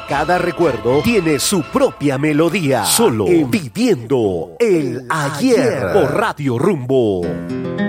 Cada recuerdo tiene su propia melodía. Solo en Viviendo el Ayer por Radio Rumbo.